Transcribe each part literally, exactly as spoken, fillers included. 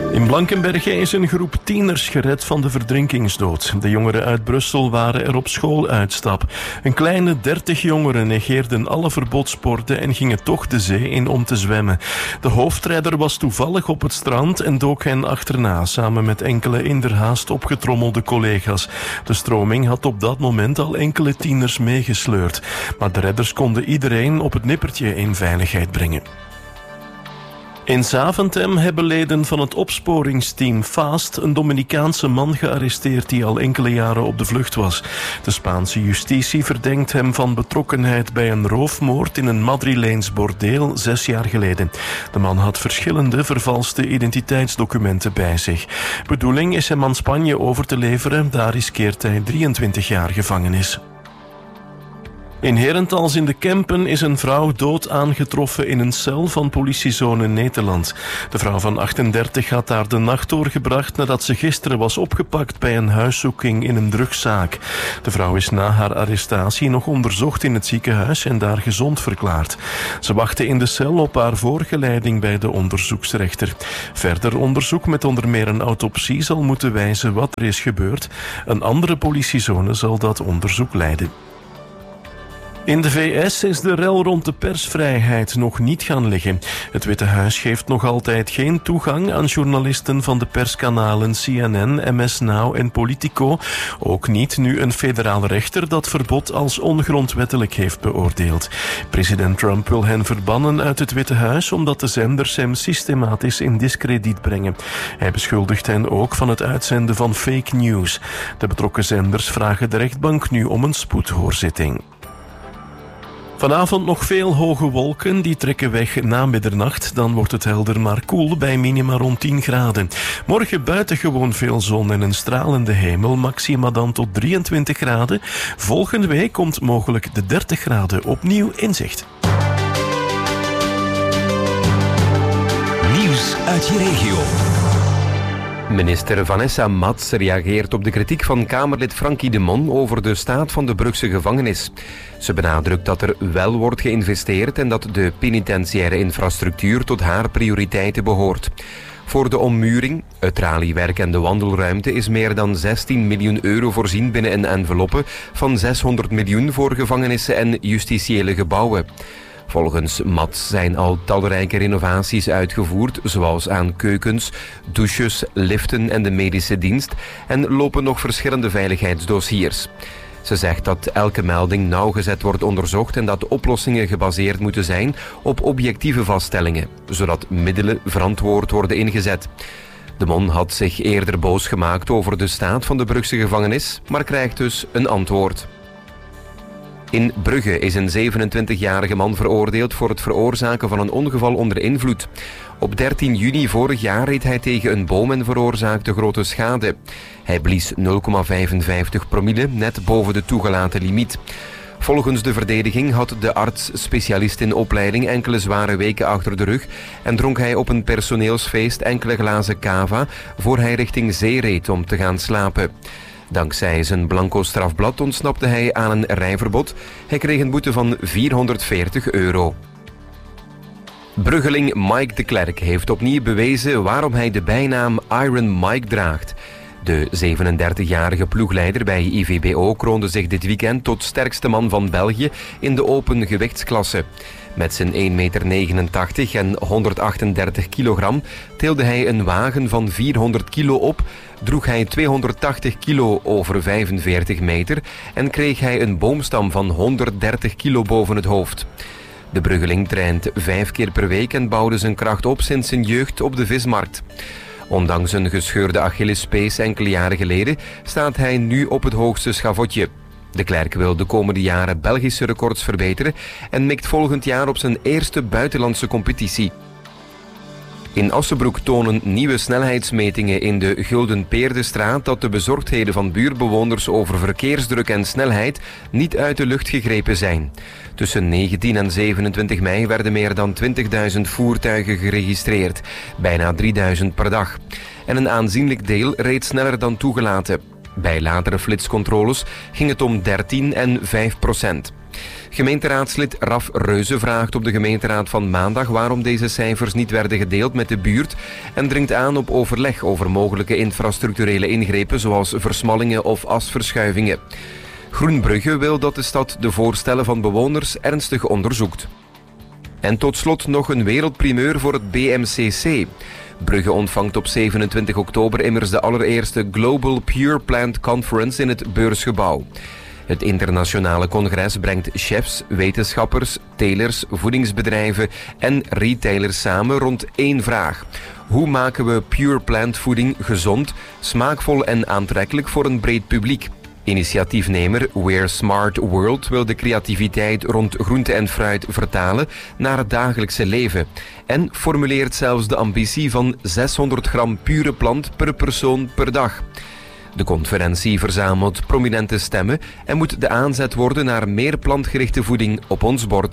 In Blankenberge is een groep tieners gered van de verdrinkingsdood. De jongeren uit Brussel waren er op schooluitstap. Een kleine dertig jongeren negeerden alle verbodsborden en gingen toch de zee in om te zwemmen. De hoofdrijder was toevallig op het strand en dook hen achterna, samen met enkele inderhaast opgetrommelde collega's. De stroming had op dat moment al enkele tieners meegesleurd. Maar de redders konden iedereen op het nippertje in veiligheid brengen. In Zaventem hebben leden van het opsporingsteam FAST een Dominicaanse man gearresteerd die al enkele jaren op de vlucht was. De Spaanse justitie verdenkt hem van betrokkenheid bij een roofmoord in een Madrileens bordeel zes jaar geleden. De man had verschillende vervalste identiteitsdocumenten bij zich. Bedoeling is hem aan Spanje over te leveren, daar riskeert hij drieëntwintig jaar gevangenis. In Herentals in de Kempen is een vrouw dood aangetroffen in een cel van politiezone Nederland. De vrouw van achtendertig had daar de nacht doorgebracht nadat ze gisteren was opgepakt bij een huiszoeking in een drugszaak. De vrouw is na haar arrestatie nog onderzocht in het ziekenhuis en daar gezond verklaard. Ze wachtte in de cel op haar voorgeleiding bij de onderzoeksrechter. Verder onderzoek met onder meer een autopsie zal moeten wijzen wat er is gebeurd. Een andere politiezone zal dat onderzoek leiden. In de V S is de rel rond de persvrijheid nog niet gaan liggen. Het Witte Huis geeft nog altijd geen toegang aan journalisten van de perskanalen C N N, M S Now en Politico. Ook niet nu een federale rechter dat verbod als ongrondwettelijk heeft beoordeeld. President Trump wil hen verbannen uit het Witte Huis omdat de zenders hem systematisch in diskrediet brengen. Hij beschuldigt hen ook van het uitzenden van fake news. De betrokken zenders vragen de rechtbank nu om een spoedhoorzitting. Vanavond nog veel hoge wolken, die trekken weg na middernacht. Dan wordt het helder maar koel bij minima rond tien graden. Morgen buitengewoon veel zon en een stralende hemel, maxima dan tot drieëntwintig graden. Volgende week komt mogelijk de dertig graden opnieuw in zicht. Nieuws uit je regio. Minister Vanessa Mats reageert op de kritiek van Kamerlid Frankie de Mon over de staat van de Brugse gevangenis. Ze benadrukt dat er wel wordt geïnvesteerd en dat de penitentiaire infrastructuur tot haar prioriteiten behoort. Voor de ommuring, het traliewerk en de wandelruimte is meer dan zestien miljoen euro voorzien binnen een enveloppe van zeshonderd miljoen voor gevangenissen en justitiële gebouwen. Volgens Mats zijn al talrijke renovaties uitgevoerd, zoals aan keukens, douches, liften en de medische dienst, en lopen nog verschillende veiligheidsdossiers. Ze zegt dat elke melding nauwgezet wordt onderzocht en dat oplossingen gebaseerd moeten zijn op objectieve vaststellingen, zodat middelen verantwoord worden ingezet. De Mon had zich eerder boos gemaakt over de staat van de Brugse gevangenis, maar krijgt dus een antwoord. In Brugge is een zevenentwintigjarige man veroordeeld voor het veroorzaken van een ongeval onder invloed. Op dertien juni vorig jaar reed hij tegen een boom en veroorzaakte grote schade. Hij blies nul komma vijfenvijftig promille, net boven de toegelaten limiet. Volgens de verdediging had de arts specialist in opleiding enkele zware weken achter de rug en dronk hij op een personeelsfeest enkele glazen cava voor hij richting zee reed om te gaan slapen. Dankzij zijn blanco strafblad ontsnapte hij aan een rijverbod. Hij kreeg een boete van vierhonderdveertig euro. Bruggeling Mike de Klerk heeft opnieuw bewezen waarom hij de bijnaam Iron Mike draagt. De zevenendertigjarige ploegleider bij I V B O kroonde zich dit weekend tot sterkste man van België in de open gewichtsklasse. Met zijn één komma negenentachtig meter en honderdachtendertig kilogram tilde hij een wagen van vierhonderd kilo op, droeg hij tweehonderdtachtig kilo over vijfenveertig meter en kreeg hij een boomstam van honderddertig kilo boven het hoofd. De Bruggeling traint vijf keer per week en bouwde zijn kracht op sinds zijn jeugd op de vismarkt. Ondanks een gescheurde Achillespees enkele jaren geleden staat hij nu op het hoogste schavotje. De Klerk wil de komende jaren Belgische records verbeteren en mikt volgend jaar op zijn eerste buitenlandse competitie. In Assenbroek tonen nieuwe snelheidsmetingen in de Gulden Peerdestraat dat de bezorgdheden van buurtbewoners over verkeersdruk en snelheid niet uit de lucht gegrepen zijn. Tussen negentien en zevenentwintig mei werden meer dan twintigduizend voertuigen geregistreerd, bijna drieduizend per dag. En een aanzienlijk deel reed sneller dan toegelaten. Bij latere flitscontroles ging het om dertien en vijf procent. Gemeenteraadslid Raf Reuze vraagt op de gemeenteraad van maandag waarom deze cijfers niet werden gedeeld met de buurt en dringt aan op overleg over mogelijke infrastructurele ingrepen zoals versmallingen of asverschuivingen. Groenbrugge wil dat de stad de voorstellen van bewoners ernstig onderzoekt. En tot slot nog een wereldprimeur voor het B M C C. Brugge ontvangt op zevenentwintig oktober immers de allereerste Global Pure Plant Conference in het Beursgebouw. Het internationale congres brengt chefs, wetenschappers, telers, voedingsbedrijven en retailers samen rond één vraag. Hoe maken we pure plant voeding gezond, smaakvol en aantrekkelijk voor een breed publiek? Initiatiefnemer We're Smart World wil de creativiteit rond groente en fruit vertalen naar het dagelijkse leven. En formuleert zelfs de ambitie van zeshonderd gram pure plant per persoon per dag. De conferentie verzamelt prominente stemmen en moet de aanzet worden naar meer plantgerichte voeding op ons bord.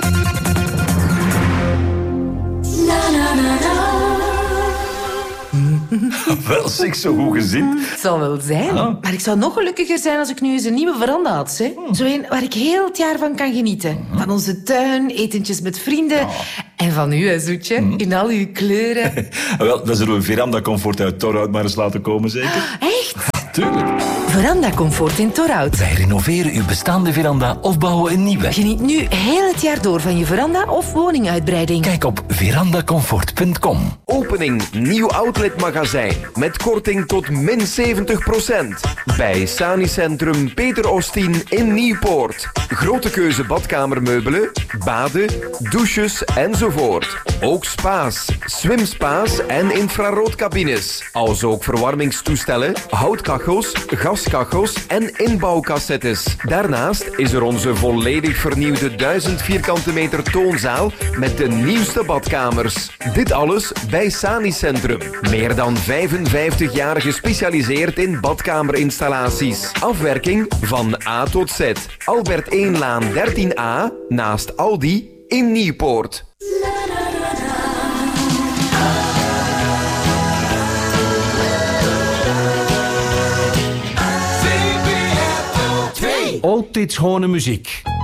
Wel, zeg, zo goed gezien. Het zal wel zijn. Ah. Maar ik zou nog gelukkiger zijn als ik nu eens een nieuwe veranda had. Hè? Zo een waar ik heel het jaar van kan genieten. Van onze tuin, etentjes met vrienden. Ah. En van u, hè, Zoetje. In al uw kleuren. Wel, dan zullen we Veranda Comfort uit Torhout maar eens laten komen, zeker? Echt? Tuurlijk. Veranda Comfort in Torhout. Wij renoveren uw bestaande veranda of bouwen een nieuwe. Geniet nu heel het jaar door van je veranda of woninguitbreiding. Kijk op verandacomfort punt com. Opening nieuw outletmagazijn met korting tot min zeventig procent. Bij Sani Centrum Peter Ostien in Nieuwpoort. Grote keuze badkamermeubelen, baden, douches enzovoort. Ook spa's, swimspa's en infraroodcabines. Als ook verwarmingstoestellen, houtkachels, gaskachels en inbouwcassettes. Daarnaast is er onze volledig vernieuwde duizend vierkante meter toonzaal met de nieuwste badkamers. Dit alles bij Sani Centrum. Meer dan vijfenvijftig jaar gespecialiseerd in badkamerinstallaties. Afwerking van A tot Z. Albert Eenlaan dertien A naast Aldi in Nieuwpoort. Altijd schone muziek.